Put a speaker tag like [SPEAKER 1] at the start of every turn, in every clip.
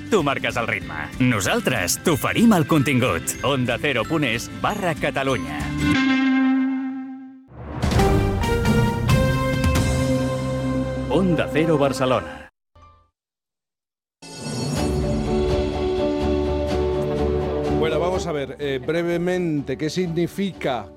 [SPEAKER 1] tu marques el ritme. Nosaltres t'oferim el contingut. ondacero.es/Catalunya. Onda Cero Barcelona.
[SPEAKER 2] Bueno, vamos a ver brevemente qué significa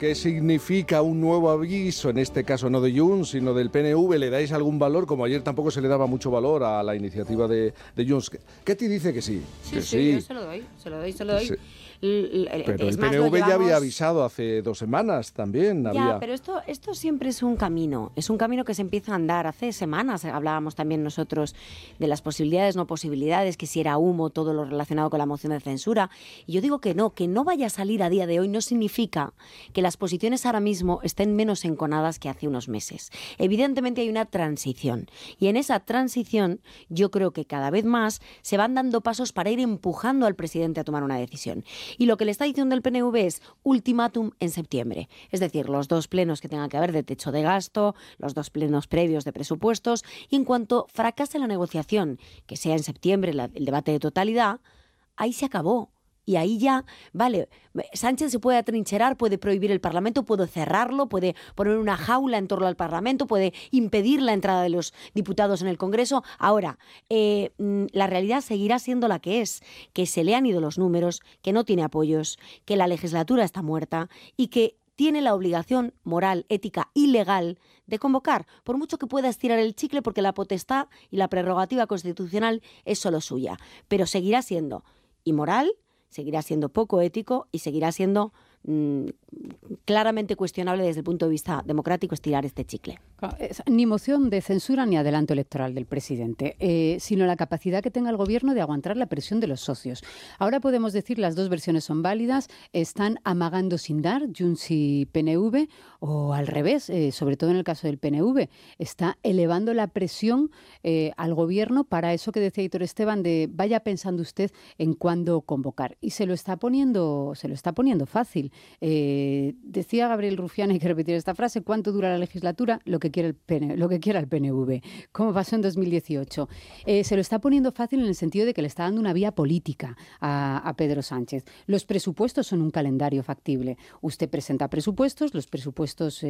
[SPEAKER 2] un nuevo aviso, en este caso no de Junts, sino del PNV. ¿Le dais algún valor? Como ayer tampoco se le daba mucho valor a la iniciativa de Junts. Ketty dice que sí.
[SPEAKER 3] Sí, yo se lo doy.
[SPEAKER 2] Sí. Pero el PNV ya había avisado hace 2 semanas también.
[SPEAKER 3] Pero esto siempre es un camino que se empieza a andar. Hace semanas hablábamos también nosotros de las posibilidades, no posibilidades, que si era humo, todo lo relacionado con la moción de censura. Y yo digo que no vaya a salir a día de hoy no significa que las posiciones ahora mismo estén menos enconadas que hace unos meses. Evidentemente hay una transición, y en esa transición yo creo que cada vez más se van dando pasos para ir empujando al presidente a tomar una decisión. Y lo que le está diciendo el PNV es ultimátum en septiembre. Es decir, los 2 plenos que tenga que haber de techo de gasto, los 2 plenos previos de presupuestos, y en cuanto fracase la negociación, que sea en septiembre el debate de totalidad, ahí se acabó. Y ahí ya, vale, Sánchez se puede atrincherar, puede prohibir el Parlamento, puede cerrarlo, puede poner una jaula en torno al Parlamento, puede impedir la entrada de los diputados en el Congreso. Ahora, la realidad seguirá siendo la que es, que se le han ido los números, que no tiene apoyos, que la legislatura está muerta y que tiene la obligación moral, ética y legal de convocar, por mucho que pueda estirar el chicle, porque la potestad y la prerrogativa constitucional es solo suya. Pero seguirá siendo inmoral, seguirá siendo poco ético y seguirá siendo claramente cuestionable desde el punto de vista democrático estirar este chicle.
[SPEAKER 4] Ni moción de censura ni adelanto electoral del presidente, sino la capacidad que tenga el gobierno de aguantar la presión de los socios. Ahora podemos decir las 2 versiones son válidas, están amagando sin dar, Junts y PNV, o al revés, sobre todo en el caso del PNV, está elevando la presión al gobierno para eso que decía Aitor Esteban de vaya pensando usted en cuándo convocar. Y se lo está poniendo fácil. Decía Gabriel Rufián, hay que repetir esta frase: ¿cuánto dura la legislatura? Lo que quiera el PNV, como pasó en 2018. Se lo está poniendo fácil en el sentido de que le está dando una vía política a Pedro Sánchez. Los presupuestos son un calendario factible. Usted presenta presupuestos, los presupuestos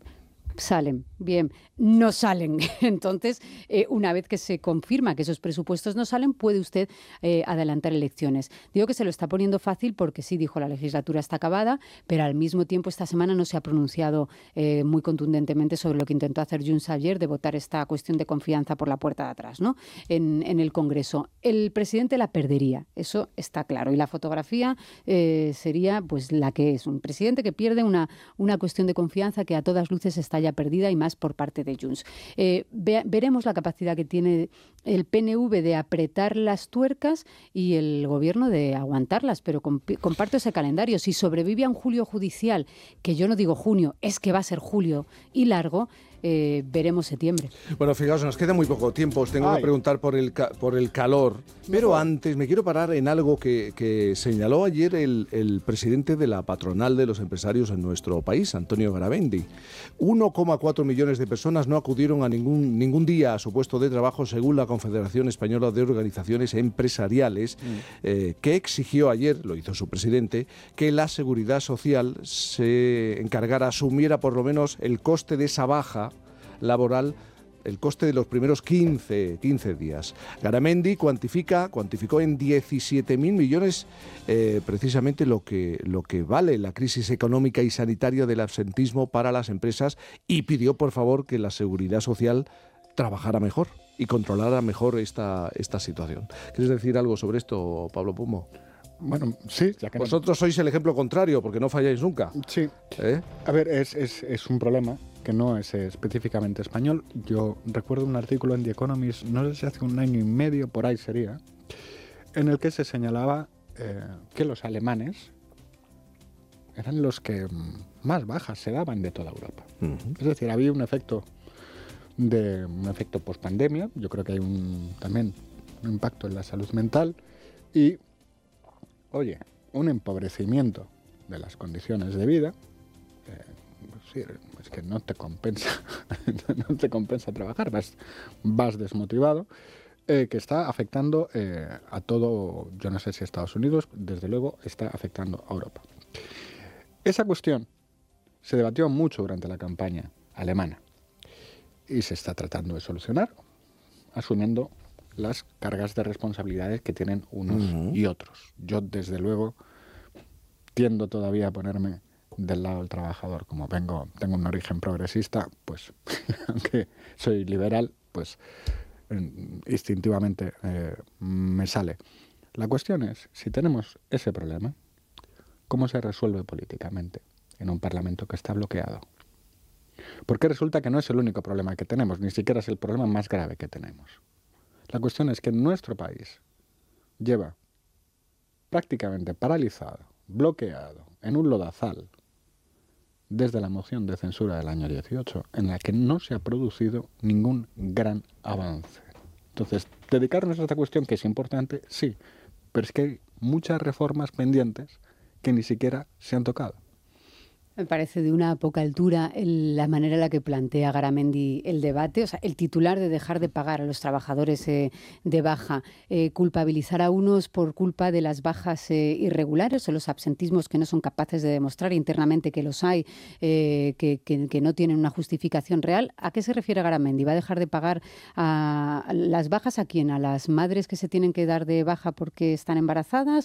[SPEAKER 4] salen, bien, no salen. Entonces, una vez que se confirma que esos presupuestos no salen, puede usted adelantar elecciones. Digo que se lo está poniendo fácil porque sí, dijo, la legislatura está acabada, pero al mismo tiempo esta semana no se ha pronunciado muy contundentemente sobre lo que intentó hacer Junts ayer, de votar esta cuestión de confianza por la puerta de atrás, ¿no? En el Congreso. El presidente la perdería, eso está claro. Y la fotografía sería pues la que es, un presidente que pierde una cuestión de confianza que a todas luces está ya perdida, y más por parte de Junts. Veremos la capacidad que tiene el PNV de apretar las tuercas y el gobierno de aguantarlas, pero comparto ese calendario. Si sobrevive a un julio judicial, que yo no digo junio, es que va a ser julio y largo, veremos septiembre.
[SPEAKER 2] Bueno, fijaos, nos queda muy poco tiempo. Os tengo que preguntar por el calor. Pero antes me quiero parar en algo que señaló ayer el presidente de la patronal de los empresarios en nuestro país, Antonio Garamendi. 1,4 millones de personas no acudieron a ningún día a su puesto de trabajo, según la Confederación Española de Organizaciones Empresariales, que exigió ayer, lo hizo su presidente, que la Seguridad Social se encargara, asumiera por lo menos el coste de esa baja laboral, el coste de los primeros 15 días. Garamendi cuantificó en 17.000 millones precisamente lo que vale la crisis económica y sanitaria del absentismo para las empresas, y pidió por favor que la Seguridad Social trabajara mejor y controlara mejor esta situación. ¿Quieres decir algo sobre esto, Pablo Pumo?
[SPEAKER 5] Bueno, sí. Ya que
[SPEAKER 2] vosotros sois el ejemplo contrario, porque no falláis nunca.
[SPEAKER 5] Sí. A ver, es un problema que no es específicamente español. Yo recuerdo un artículo en The Economist, no sé si hace 1 año y medio, por ahí sería, en el que se señalaba que los alemanes eran los que más bajas se daban de toda Europa. Es decir, había un efecto post-pandemia. Yo creo que hay también un impacto en la salud mental y, oye, un empobrecimiento de las condiciones de vida. Sí, es que no te compensa, no te compensa trabajar, vas desmotivado. que está afectando a todo, yo no sé si Estados Unidos, desde luego está afectando a Europa. Esa cuestión se debatió mucho durante la campaña alemana y se está tratando de solucionar, asumiendo las cargas de responsabilidades que tienen unos y otros. Yo, desde luego, tiendo todavía a ponerme del lado del trabajador. Como tengo un origen progresista, pues, aunque soy liberal, pues instintivamente me sale. La cuestión es, si tenemos ese problema, ¿cómo se resuelve políticamente en un Parlamento que está bloqueado? Porque resulta que no es el único problema que tenemos, ni siquiera es el problema más grave que tenemos. La cuestión es que nuestro país lleva prácticamente paralizado, bloqueado, en un lodazal, desde la moción de censura del año 18, en la que no se ha producido ningún gran avance. Entonces, dedicarnos a esta cuestión, que es importante, sí, pero es que hay muchas reformas pendientes que ni siquiera se han tocado.
[SPEAKER 4] Me parece de una poca altura la manera en la que plantea Garamendi el debate. O sea, el titular de dejar de pagar a los trabajadores de baja, culpabilizar a unos por culpa de las bajas irregulares o los absentismos que no son capaces de demostrar internamente que los hay, que no tienen una justificación real. ¿A qué se refiere Garamendi? ¿Va a dejar de pagar a las bajas a quién? ¿A las madres que se tienen que dar de baja porque están embarazadas?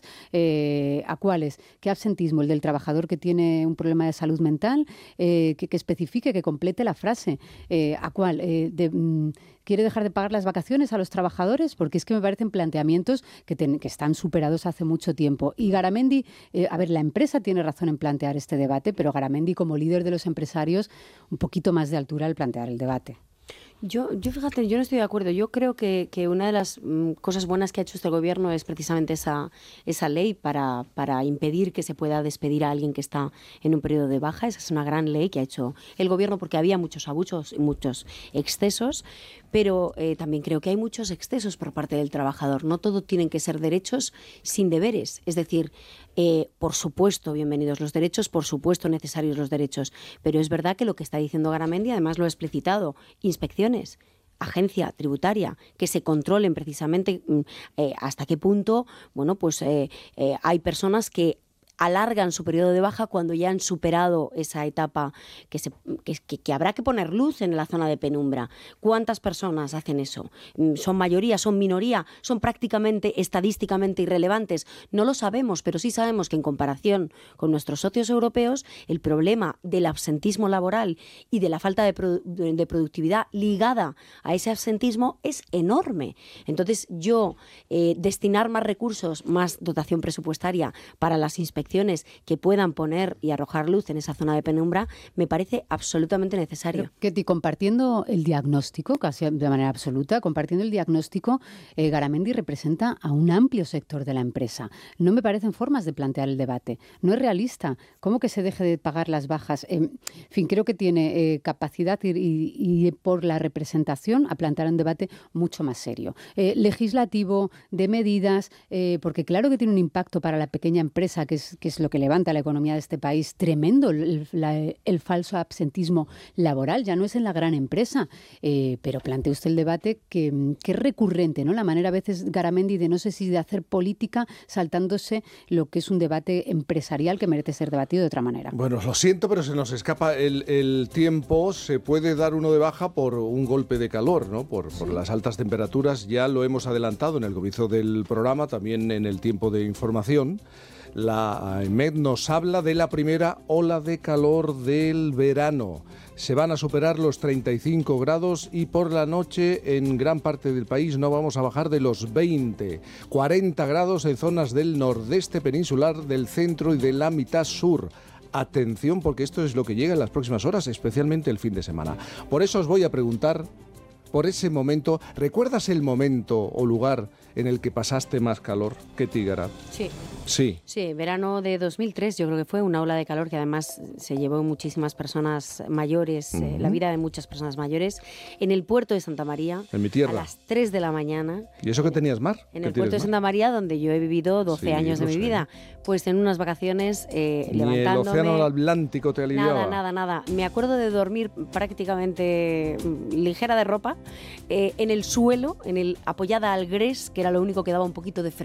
[SPEAKER 4] ¿A cuáles? ¿Qué absentismo? ¿El del trabajador que tiene un problema de salud mental? Que especifique, que complete la frase. ¿A cuál? ¿Quiere dejar de pagar las vacaciones a los trabajadores? Porque es que me parecen planteamientos que están superados hace mucho tiempo. Y Garamendi, a ver, la empresa tiene razón en plantear este debate, pero Garamendi, como líder de los empresarios, un poquito más de altura al plantear el debate.
[SPEAKER 3] Yo fíjate, yo no estoy de acuerdo. Yo creo que una de las cosas buenas que ha hecho este gobierno es precisamente esa ley para impedir que se pueda despedir a alguien que está en un periodo de baja. Esa es una gran ley que ha hecho el gobierno porque había muchos abusos y muchos excesos, pero también creo que hay muchos excesos por parte del trabajador. No todo tienen que ser derechos sin deberes. Es decir, por supuesto, bienvenidos los derechos, por supuesto necesarios los derechos, pero es verdad que lo que está diciendo Garamendi, además lo ha explicitado, inspecciones, agencia tributaria, que se controlen precisamente hasta qué punto, bueno, pues hay personas que alargan su periodo de baja cuando ya han superado esa etapa que habrá que poner luz en la zona de penumbra. ¿Cuántas personas hacen eso? ¿Son mayoría? ¿Son minoría? ¿Son prácticamente estadísticamente irrelevantes? No lo sabemos, pero sí sabemos que en comparación con nuestros socios europeos, el problema del absentismo laboral y de la falta de productividad ligada a ese absentismo es enorme. Entonces yo destinar más recursos, más dotación presupuestaria para las inspecciones que puedan poner y arrojar luz en esa zona de penumbra, me parece absolutamente necesario.
[SPEAKER 4] Ketty, compartiendo el diagnóstico, casi de manera absoluta, compartiendo el diagnóstico, Garamendi representa a un amplio sector de la empresa. No me parecen formas de plantear el debate. No es realista. ¿Cómo que se deje de pagar las bajas? En fin, creo que tiene capacidad y por la representación a plantear un debate mucho más serio. Legislativo, de medidas, porque claro que tiene un impacto para la pequeña empresa, que es lo que levanta la economía de este país, tremendo el falso absentismo laboral, ya no es en la gran empresa, pero plantea usted el debate que es recurrente, ¿no? La manera a veces, Garamendi, de no sé si de hacer política saltándose lo que es un debate empresarial que merece ser debatido de otra manera.
[SPEAKER 2] Bueno, lo siento, pero se nos escapa el tiempo. Se puede dar uno de baja por un golpe de calor, ¿no? Por las altas temperaturas. Ya lo hemos adelantado en el comienzo del programa, también en el tiempo de información. La EMET nos habla de la primera ola de calor del verano. Se van a superar los 35 grados y por la noche en gran parte del país no vamos a bajar de los 20. 40 grados en zonas del nordeste peninsular, del centro y de la mitad sur. Atención, porque esto es lo que llega en las próximas horas, especialmente el fin de semana. Por eso os voy a preguntar por ese momento. ¿Recuerdas el momento o lugar en el que pasaste más calor que Tígara?
[SPEAKER 3] Sí.
[SPEAKER 2] Sí.
[SPEAKER 3] Sí, verano de 2003 yo creo que fue una ola de calor que además se llevó muchísimas personas mayores, la vida de muchas personas mayores, en el puerto de Santa María,
[SPEAKER 2] en mi tierra,
[SPEAKER 3] a las 3 de la mañana.
[SPEAKER 2] ¿Y eso que tenías mar?
[SPEAKER 3] En el puerto de Santa María, donde yo he vivido 12 años de mi vida. Pues en unas vacaciones levantándome...
[SPEAKER 2] Ni el océano Atlántico te aliviaba.
[SPEAKER 3] Nada. Me acuerdo de dormir prácticamente ligera de ropa, en el suelo, apoyada al grés, que era lo único que daba un poquito de frescura.